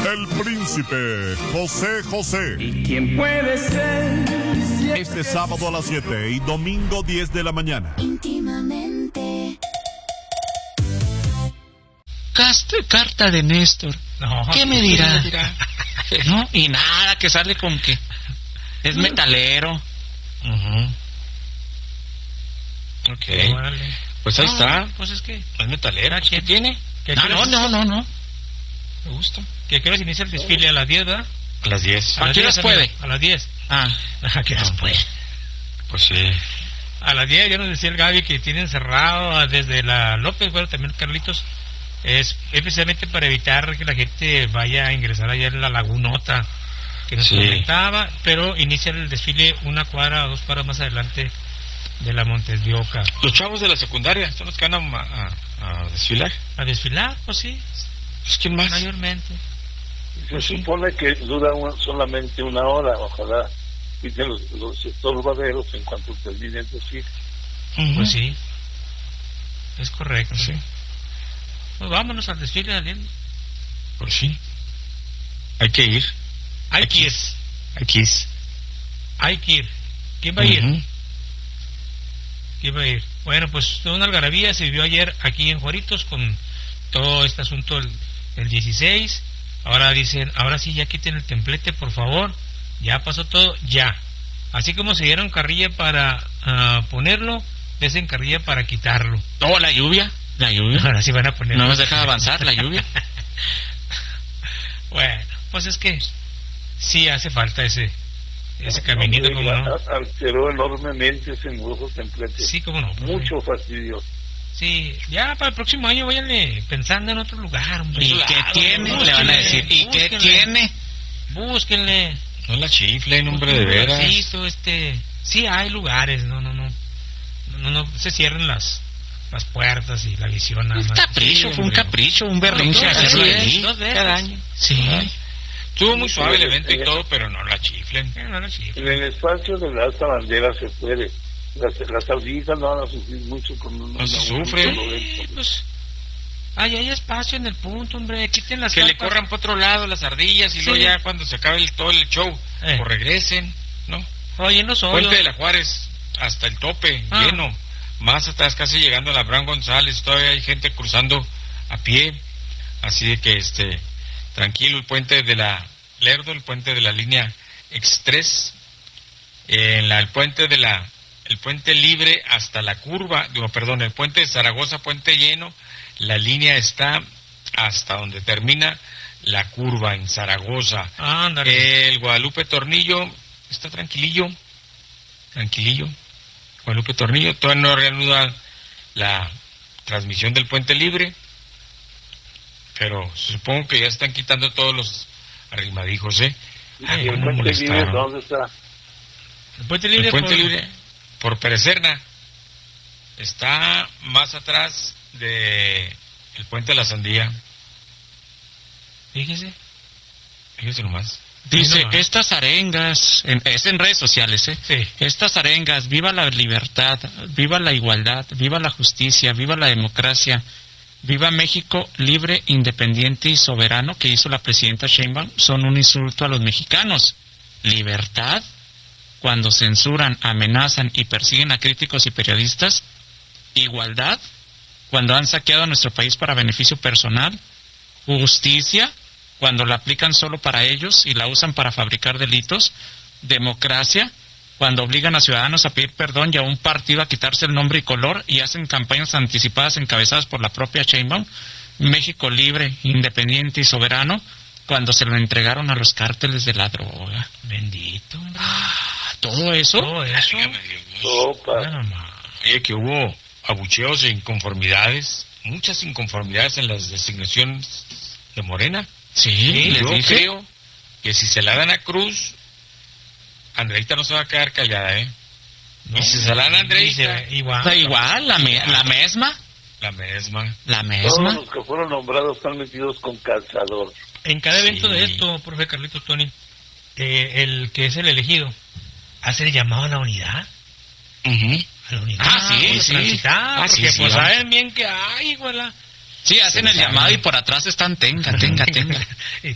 el príncipe José José. ¿Y quién puede ser? Este sábado a las 7 y domingo 10 de la mañana. Íntimamente. Carta de Néstor. No, ¿Qué me dirá? ¿No? Y nada, que sale con que es metalero. Ok. Órale. Pues ahí está. Pues es que... Es metalera. ¿Qué tiene? No. Me gusta. ¿Qué hora se inicia el desfile? ¿A las 10, verdad? A las 10. ¿A qué horas puede? A las 10. ¿A qué horas puede? Pues sí. A las 10 ya nos decía el Gaby que tienen cerrado desde la López, bueno, también Carlitos, es precisamente para evitar que la gente vaya a ingresar allá en la lagunota que nos comentaba, pero inicia el desfile una cuadra o 2 cuadras más adelante de la Montes de Oca. Los chavos de la secundaria son los que van a desfilar. ¿A desfilar? Pues sí. Pues ¿quién más? Mayormente. Se supone que dura solamente una hora, ojalá quiten los estorbaderos en cuanto termine el desfile. Pues sí, es correcto. Sí. Pues vámonos al desfile, Daniel. Pues sí. Hay que ir. Hay que ir. ¿Quién va a ir? ¿Quién va a ir? Bueno, pues una algarabía se vivió ayer aquí en Juaritos con todo este asunto el 16. Ahora dicen, ahora sí, ya quiten el templete, por favor. Ya pasó todo, ya. Así como se dieron carrilla para ponerlo, desen carrilla para quitarlo. Oh, la lluvia. Ahora sí van a ponerlo. No nos deja avanzar la lluvia. Bueno, pues es que sí hace falta ese caminito, como no. Alteró enormemente ese nuevo templete. Sí, como no. Mucho fastidioso. Sí, ya para el próximo año váyanle pensando en otro lugar. ¿Y qué tiene? Le van a decir, ¿y qué tiene? Búsquenle. No la chiflen, hombre, de veras. Sí, hay lugares, no se cierren las puertas y la visión nada más. Fue un capricho, un berrinche. Así es, 2 veces. Cada año. Sí. Estuvo muy suave el evento y todo, pero no la chiflen. En el espacio de la alta bandera se puede. Las ardillas no van a sufrir mucho con no se sufre. Pues, hay espacio en el punto, hombre, quiten las que carpas. Le corran por otro lado las ardillas y luego ya cuando se acabe todo el show, pues regresen, ¿no? Oye, no soy Puente de la Juárez, hasta el tope, lleno. Más atrás, casi llegando a la Abraham González, todavía hay gente cruzando a pie. Así de que, tranquilo, el puente de la Lerdo, el puente de la línea Express, el puente libre hasta la curva, el puente de Zaragoza, puente lleno, la línea está hasta donde termina la curva en Zaragoza. El Guadalupe Tornillo está tranquilillo. Guadalupe Tornillo, todavía no reanuda la transmisión del puente libre, pero supongo que ya están quitando todos los arrimadijos, ¿Y el puente libre dónde está? El puente libre, por Perecerna, está más atrás de el puente de la Sandía. Fíjese nomás. Dice, estas arengas, es en redes sociales, Sí. Estas arengas, viva la libertad, viva la igualdad, viva la justicia, viva la democracia, viva México libre, independiente y soberano, que hizo la presidenta Sheinbaum, son un insulto a los mexicanos. Libertad, cuando censuran, amenazan y persiguen a críticos y periodistas. Igualdad, cuando han saqueado a nuestro país para beneficio personal. Justicia, cuando la aplican solo para ellos y la usan para fabricar delitos. Democracia, cuando obligan a ciudadanos a pedir perdón y a un partido a quitarse el nombre y color y hacen campañas anticipadas encabezadas por la propia Sheinbaum. México libre, independiente y soberano, cuando se lo entregaron a los cárteles de la droga. Bendito. Todo eso. Oye, que hubo abucheos e inconformidades, muchas inconformidades en las designaciones de Morena. Sí, yo creo que si se la dan a Cruz, Andreita no se va a quedar callada, No, y si se la dan a Andreita, igual, la misma. Todos los que fueron nombrados están metidos con calzador. En cada evento de esto, profe Carlitos, Tony, el que es el elegido hace el llamado a la unidad. A la unidad. Porque pues saben bien que hay, igual. Sí, hacen el llamado y por atrás están tenga.